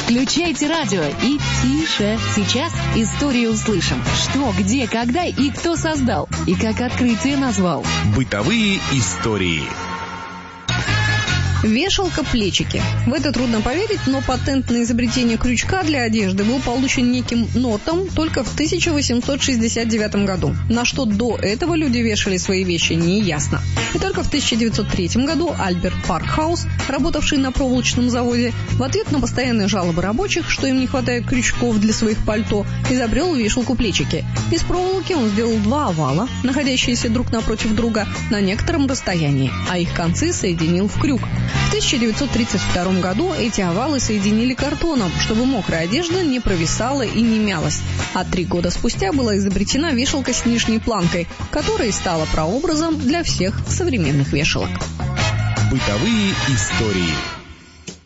Включайте радио и тише. Сейчас историю услышим. Что, где, когда и кто создал. И как открытие назвал. Бытовые истории. Вешалка-плечики. В это трудно поверить, но патент на изобретение крючка для одежды был получен неким Нортом только в 1869 году. На что до этого люди вешали свои вещи, не ясно. И только в 1903 году Альберт Паркхаус, работавший на проволочном заводе, в ответ на постоянные жалобы рабочих, что им не хватает крючков для своих пальто, изобрел вешалку-плечики. Из проволоки он сделал два овала, находящиеся друг напротив друга на некотором расстоянии, а их концы соединил в крюк. В 1932 году эти овалы соединили картоном, чтобы мокрая одежда не провисала и не мялась. А 3 года спустя была изобретена вешалка с нижней планкой, которая стала прообразом для всех современных вешалок. Бытовые истории.